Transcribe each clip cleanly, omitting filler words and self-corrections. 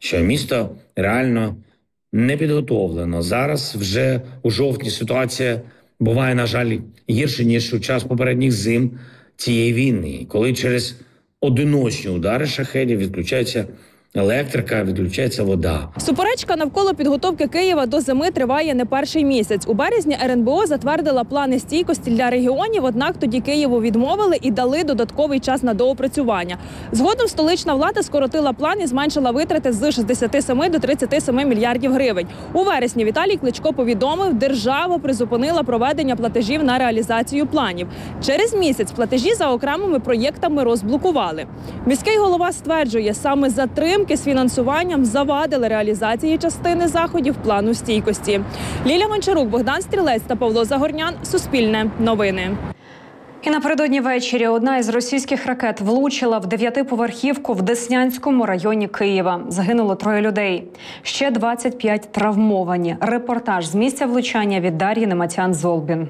що місто реально не підготовлено. Зараз вже у жовтні ситуація буває, на жаль, гірше, ніж у час попередніх зим цієї війни, коли через одиночні удари шахедів відключається електрика, відключається вода. Суперечка навколо підготовки Києва до зими триває не перший місяць. У березні РНБО затвердила плани стійкості для регіонів, однак тоді Києву відмовили і дали додатковий час на доопрацювання. Згодом столична влада скоротила план і зменшила витрати з 67 до 37 мільярдів гривень. У вересні Віталій Кличко повідомив, держава призупинила проведення платежів на реалізацію планів. Через місяць платежі за окремими проєктами розблокували. Міський голова стверджує, саме затримки з фінансуванням завадили реалізації частини заходів плану стійкості. Ліля Мончарук, Богдан Стрілець та Павло Загорнян. Суспільне новини. І напередодні ввечері одна із російських ракет влучила в 9-поверхівку в Деснянському районі Києва. Загинуло 3 людей. Ще 25 травмовані. Репортаж з місця влучання від Дар'ї Нематян-Золбін.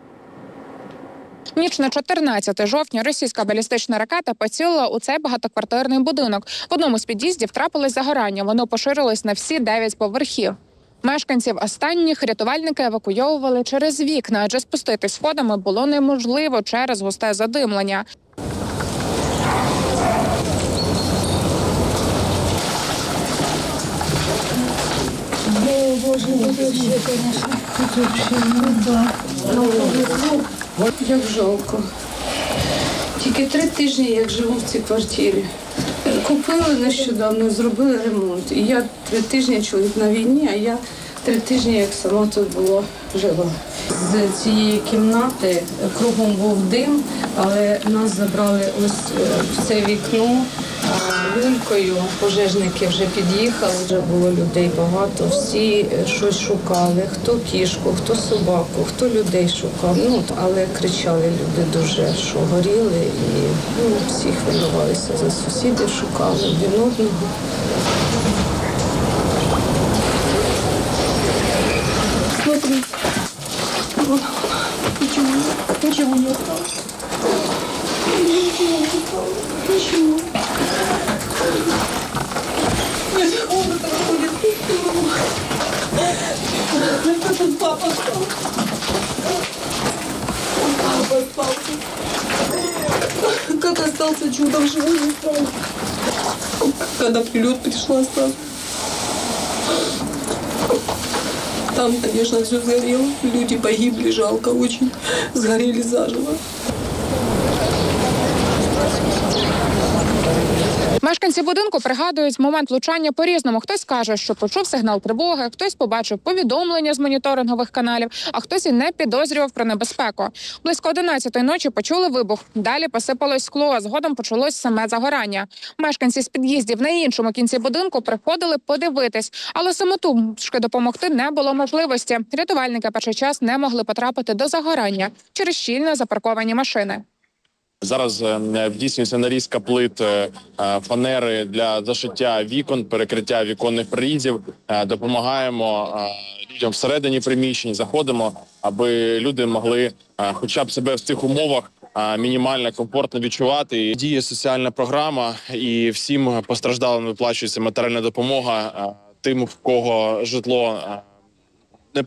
Ніч на 14 жовтня російська балістична ракета поцілила у цей багатоквартирний будинок. В одному з під'їздів трапилось загорання. Воно поширилось на всі 9 поверхів. Мешканців останніх рятувальники евакуйовували через вікна, адже спуститись сходами було неможливо через густе задимлення. Як жалко. Тільки 3 тижні, як живу в цій квартирі. Купили нещодавно, зробили ремонт. І я 3 тижні, чоловік на війні, а я 3 тижні, як сама тут була жива. З цієї кімнати кругом був дим, але нас забрали ось в це вікно люлькою. Пожежники вже під'їхали, вже було людей багато. Всі щось шукали, хто кішку, хто собаку, хто людей шукав. Але кричали люди дуже, що горіли, і всі хвилювалися за сусідів, шукали один одного. Смотри. Ничего не осталось. Ничего не осталось. Ничего. Нет, комната выходит. Это тут папа спал. Папа спал. Как остался чудом живой, не знаю. Когда прилет пришла сразу. Там, конечно, все сгорело. Люди погибли, жалко очень. Сгорели заживо. Мешканці будинку пригадують момент влучання по-різному. Хтось каже, що почув сигнал тривоги, хтось побачив повідомлення з моніторингових каналів, а хтось і не підозрював про небезпеку. Близько 11-ї ночі почули вибух. Далі посипалось скло, а згодом почалось саме загорання. Мешканці з під'їздів на іншому кінці будинку приходили подивитись, але самотужки допомогти не було можливості. Рятувальники перший час не могли потрапити до загорання через щільно запарковані машини. Зараз здійснюється нарізка плит фанери для зашиття вікон, перекриття віконних прорізів. Допомагаємо людям всередині приміщень, заходимо, аби люди могли хоча б себе в цих умовах мінімально комфортно відчувати. Діє соціальна програма, і всім постраждалим виплачується матеріальна допомога. Тим, в кого житло не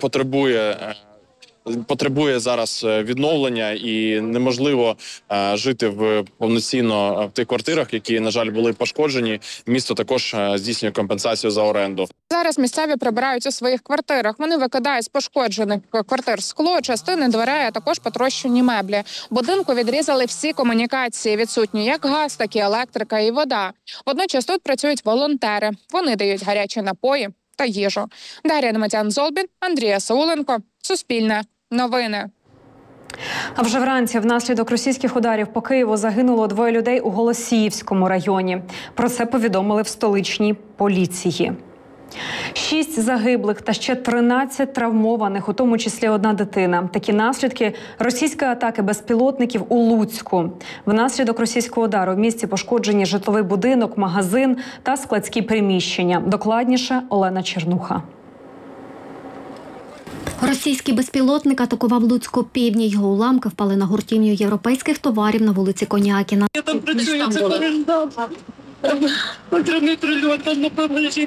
потребує зараз відновлення і неможливо жити повноцінно в тих квартирах, які, на жаль, були пошкоджені. Місто також здійснює компенсацію за оренду. Зараз місцеві прибирають у своїх квартирах. Вони викидають з пошкоджених квартир скло, частини дверей, а також потрощені меблі. В будинку відрізали всі комунікації, відсутні як газ, так і електрика і вода. Водночас тут працюють волонтери. Вони дають гарячі напої та їжу. Дар'я Нематян-Золбін, Андрій Сауленко. Суспільне новини. А вже вранці внаслідок російських ударів по Києву загинуло 2 людей у Голосіївському районі. Про це повідомили в столичній поліції. 6 загиблих та ще 13 травмованих, у тому числі 1 дитина. Такі наслідки російської атаки безпілотників у Луцьку. Внаслідок російського удару в місті пошкоджені житловий будинок, магазин та складські приміщення. Докладніше Олена Чернуха. Російський безпілотник атакував Луцьку півдні. Його уламки впали на гуртівню європейських товарів на вулиці Конякіна. Я там працюю, це переждав. Отримний прильот, там на поближі